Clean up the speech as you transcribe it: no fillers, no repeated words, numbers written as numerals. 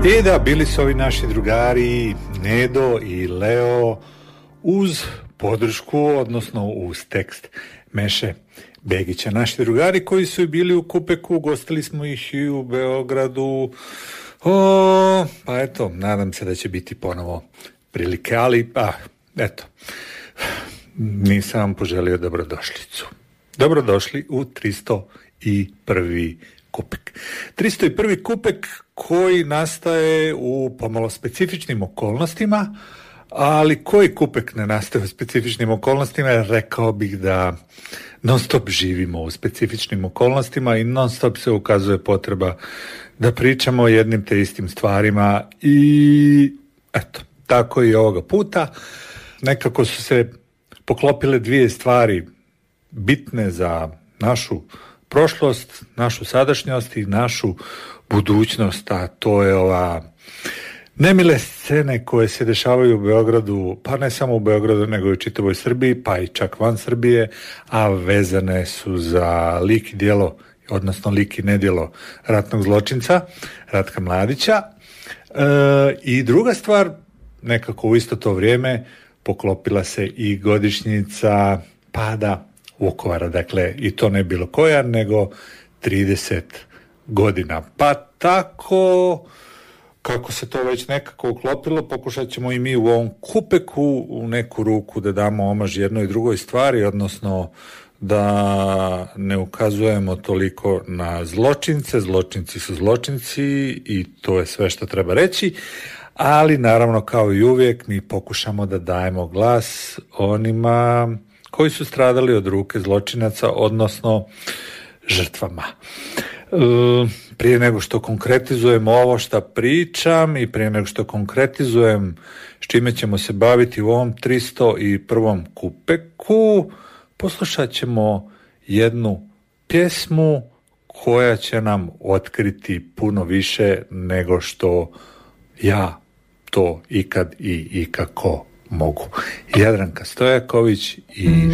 I da, bili su ovi naši drugari Nedo i Leo uz podršku, odnosno uz tekst Meše Begića. Naši drugari koji su bili u Kupeku, gostili smo ih i u Beogradu. Pa eto, nadam se da će biti ponovo prilike, ali eto, nisam vam poželio dobrodošlicu. Dobrodošli u 301. Kupek. 301. Kupek koji nastaje u pomalo specifičnim okolnostima, ali koji Kupek ne nastaje u specifičnim okolnostima? Rekao bih da non stop živimo u specifičnim okolnostima i non stop se ukazuje potreba da pričamo o jednim te istim stvarima i eto, tako i ovoga puta. Nekako su se poklopile dvije stvari bitne za našu prošlost, našu sadašnjost i našu budućnost, a to je ova nemile scene koje se dešavaju u Beogradu, pa ne samo u Beogradu, nego i u čitavoj Srbiji, pa i čak van Srbije, a vezane su za lik i djelo, odnosno lik i nedjelo ratnog zločinca, Ratka Mladića. I druga stvar, nekako u isto to vrijeme poklopila se i godišnjica pada Vukovara, dakle i to ne bilo koja, nego 30 godina. Pa tako, kako se to već nekako uklopilo, pokušat ćemo i mi u ovom Kupeku u neku ruku da damo omaž jednoj i drugoj stvari, odnosno da ne ukazujemo toliko na zločince, zločinci su zločinci i to je sve što treba reći, ali naravno kao i uvijek mi pokušamo da dajemo glas onima koji su stradali od ruke zločinaca, odnosno žrtvama. Prije nego što konkretizujem ovo što pričam i prije nego što konkretizujem s čime ćemo se baviti u ovom 301. Kupeku, poslušat ćemo jednu pjesmu koja će nam otkriti puno više nego što ja to ikad i ikako mogu. Jadranka Stojaković i